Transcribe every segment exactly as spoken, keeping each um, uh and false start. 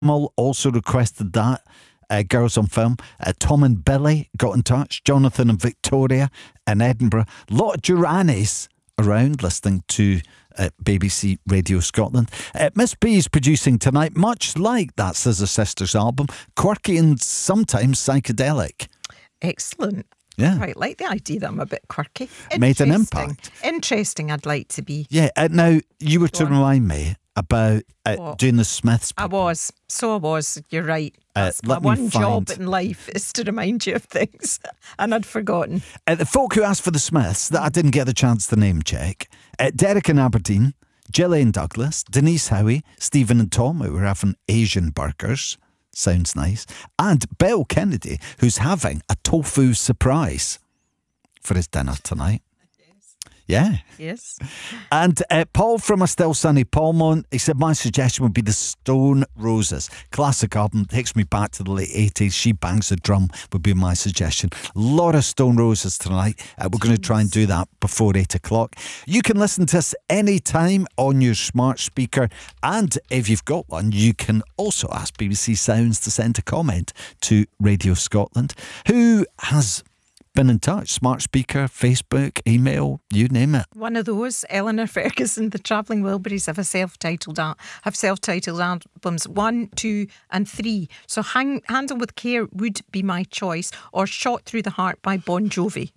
Mull also requested that. Uh, Girls on Film. Uh, Tom and Billy got in touch. Jonathan and Victoria in Edinburgh. A lot of Duranis around listening to uh, B B C Radio Scotland. Uh, Miss B is producing tonight, much like that Scissor Sisters album, quirky and sometimes psychedelic. Excellent. Yeah. I quite like the idea that I'm a bit quirky. Made an impact. Interesting, I'd like to be. Yeah, uh, now you were Go to on. remind me about uh, doing the Smiths. I was. So I was. You're right. Uh, That's my let me one find- job in life is to remind you of things. And I'd forgotten. Uh, the folk who asked for the Smiths that I didn't get the chance to name check. Uh, Derek in Aberdeen, Gillian Douglas, Denise Howie, Stephen and Tom, who were having Asian burgers. Sounds nice. And Bill Kennedy, who's having a tofu surprise for his dinner tonight. Yeah. Yes. And uh, Paul from A Still Sunny Palmont, he said, my suggestion would be the Stone Roses. Classic album, takes me back to the late eighties. She Bangs the Drum would be my suggestion. A lot of Stone Roses tonight. Uh, we're going to try and do that before eight o'clock. You can listen to us anytime on your smart speaker. And if you've got one, you can also ask B B C Sounds to send a comment to Radio Scotland, who has been in touch. Smart speaker, Facebook, email, you name it. One of those, Eleanor Ferguson, the Travelling Wilburys have a self-titled al- have self-titled albums one, two, and three. So hang, Handle with Care would be my choice, or Shot Through the Heart by Bon Jovi.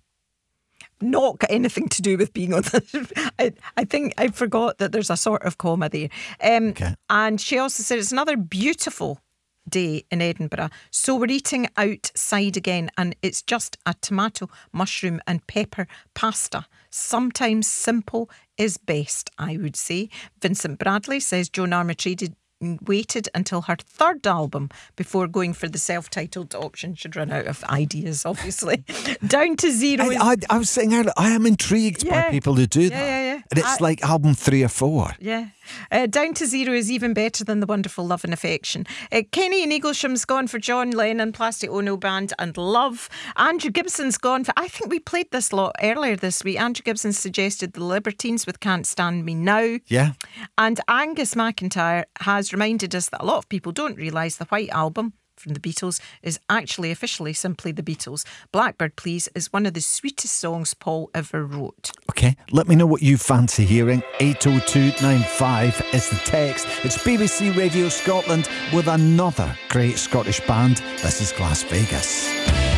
Not got anything to do with being on the. I, I think I forgot that there's a sort of comma there. Um, Okay. And she also said it's another beautiful day in Edinburgh, so we're eating outside again, and it's just a tomato, mushroom and pepper pasta. Sometimes simple is best, I would say. Vincent Bradley says Joan Armatraded waited until her third album before going for the self-titled option. Should run out of ideas, obviously. Down to Zero. I, I, I was saying earlier, I am intrigued Yeah. by people who do Yeah, that. yeah, yeah. And it's I- like album three or four. Yeah. Uh, Down to Zero is even better than The Wonderful Love and Affection. Uh, Kenny in Eaglesham's gone for John Lennon, Plastic Ono Band and Love. Andrew Gibson's gone for, I think we played this lot earlier this week. Andrew Gibson suggested The Libertines with Can't Stand Me Now. Yeah. And Angus McIntyre has reminded us that a lot of people don't realise the White Album from the Beatles is actually officially simply the Beatles. Blackbird Please is one of the sweetest songs Paul ever wrote. Okay, let me know what you fancy hearing. eight oh two nine five is the text. It's B B C Radio Scotland with another great Scottish band. This is Las Vegas.